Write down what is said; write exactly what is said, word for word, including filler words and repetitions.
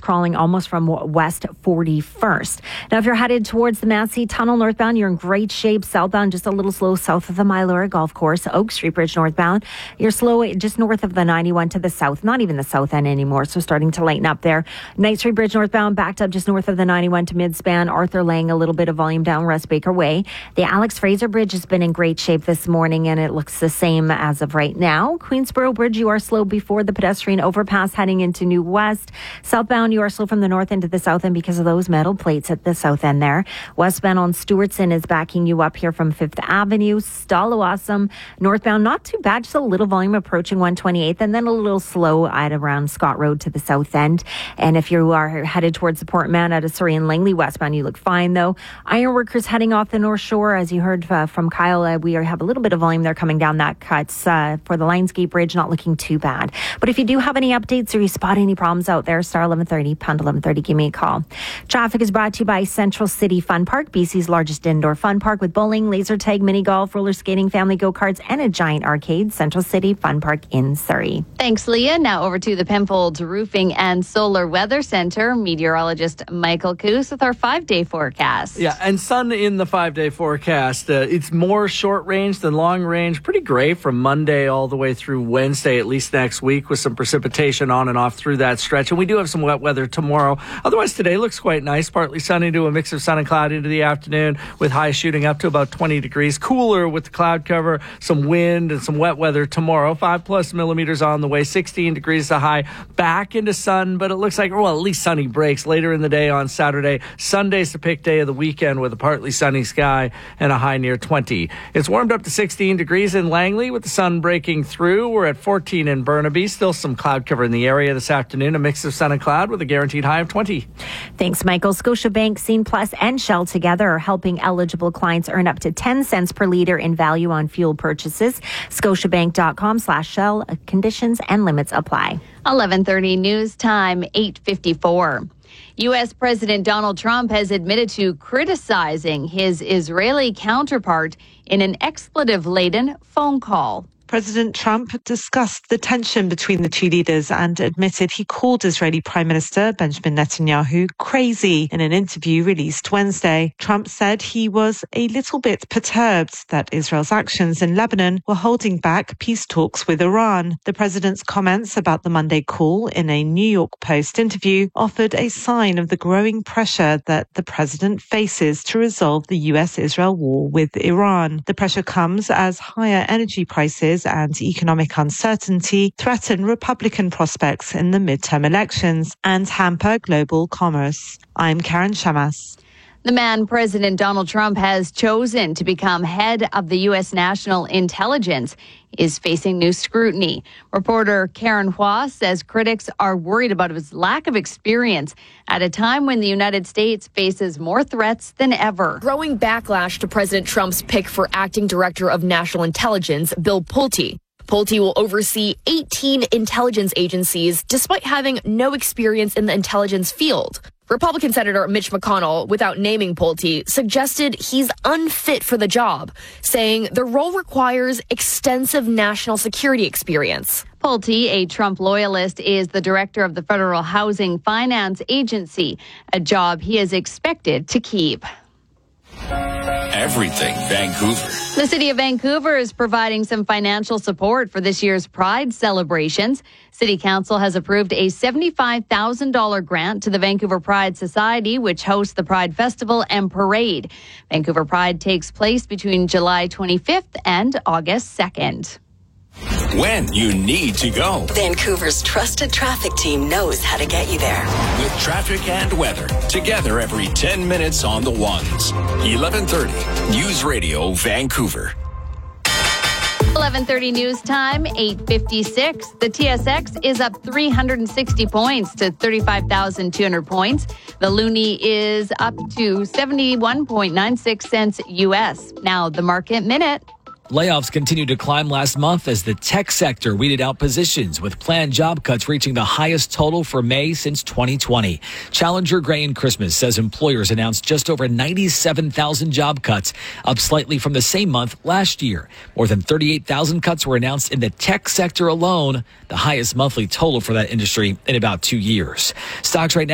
crawling almost from West forty-first. Now, if you're headed towards the Massey Tunnel northbound, you're in great shape. Southbound, just a little slow south of the Mylura Golf Course. Oak Street Bridge northbound, you're slow just north of the ninety-one to the south. Not even the south end anymore, so starting to lighten up there. Knight Street Bridge northbound, backed up just north of the ninety-one to mid-span. Arthur Lang, a little bit of volume down Russ Baker Way. The Alex Fraser Bridge has been in great shape this morning, and it looks the same as of right now. Queensboro Bridge, you are slow before the pedestrian overpass heading into New West. Southbound, you are slow from the north end to the south end because of those metal plates at the south end there. Westbound on Stewartson is backing you up here from Fifth Avenue. Stallawasam northbound, not too bad, just a little volume approaching one twenty-eighth, and then a little slow at around Scott Road to the south end. And if you are headed towards the Port Mann out of Surrey and Langley westbound, you look fine though. Ironworkers heading off the North Shore, as you heard uh, from Kyle, uh, we are, have a little bit of volume there coming down that cuts uh, for the Lionsgate Bridge, not looking too bad. But if you do have any updates or you spot any problems out there, star eleven thirty, pound eleven thirty, give me a call. Traffic is brought to you by Central City Fun Park, B C's largest indoor fun park with bowling, laser tag, mini golf, roller skating, family go-karts, and a giant arcade. Central City Fun Park in Surrey. Thanks, Leah. Now over to the Penfolds Roofing and Solar Weather Center. Meteorologist Michael Coos with our five-day forecast. Yeah, and sun in the five-day forecast. Uh, it's more short range than long range. Pretty gray from Monday all the way through Wednesday, at least next week, with some precipitation on and off through that stretch. And we do have some wet weather tomorrow. Otherwise, today looks quite nice. Partly sunny to a mix of sun and cloud into the afternoon, with highs shooting up to about twenty degrees. Cooler with the cloud cover, some wind, and some wet weather tomorrow. Five plus millimeters on the way, sixteen degrees to high. Back into sun, but it looks like, well, at least sunny breaks later in the day on Saturday. Sunday's the pick day of the weekend with a partly sunny sky and a high near twenty. It's warmed up to sixteen degrees in Langley with the sun breaking through. We're at fourteen in Burnaby. Still some cloud cover in the area this afternoon. A mix of sun and cloud with a guaranteed high of twenty. Thanks, Michael. Scotiabank, Scene Plus, and Shell together are helping eligible clients earn up to ten cents per litre in value on fuel purchases. Scotiabank.com slash Shell. Conditions and limits apply. eleven thirty news time, eight fifty-four. U S. President Donald Trump has admitted to criticizing his Israeli counterpart in an expletive-laden phone call. President Trump discussed the tension between the two leaders and admitted he called Israeli Prime Minister Benjamin Netanyahu crazy in an interview released Wednesday. Trump said he was a little bit perturbed that Israel's actions in Lebanon were holding back peace talks with Iran. The president's comments about the Monday call in a New York Post interview offered a sign of the growing pressure that the president faces to resolve the U S Israel war with Iran. The pressure comes as higher energy prices and economic uncertainty threaten Republican prospects in the midterm elections and hamper global commerce. I'm Karen Shamas. The man President Donald Trump has chosen to become head of the U S National Intelligence is facing new scrutiny. Reporter Karen Hua says critics are worried about his lack of experience at a time when the United States faces more threats than ever. Growing backlash to President Trump's pick for acting director of national intelligence, Bill Pulte. Pulte will oversee eighteen intelligence agencies despite having no experience in the intelligence field. Republican Senator Mitch McConnell, without naming Pulte, suggested he's unfit for the job, saying the role requires extensive national security experience. Pulte, a Trump loyalist, is the director of the Federal Housing Finance Agency, a job he is expected to keep. Everything Vancouver. The City of Vancouver is providing some financial support for this year's Pride celebrations. City Council has approved a seventy-five thousand dollars grant to the Vancouver Pride Society, which hosts the Pride Festival and Parade. Vancouver Pride takes place between July twenty-fifth and August second. When you need to go. Vancouver's trusted traffic team knows how to get you there. With traffic and weather, together every ten minutes on the ones. eleven thirty, News Radio Vancouver. eleven thirty news time, eight fifty-six. The T S X is up three hundred sixty points to thirty-five thousand two hundred points. The loonie is up to seventy-one point nine six cents U S. Now, the market minute. Layoffs continued to climb last month as the tech sector weeded out positions, with planned job cuts reaching the highest total for May since twenty twenty. Challenger Gray and Christmas says employers announced just over ninety-seven thousand job cuts, up slightly from the same month last year. More than thirty-eight thousand cuts were announced in the tech sector alone, the highest monthly total for that industry in about two years. Stocks right now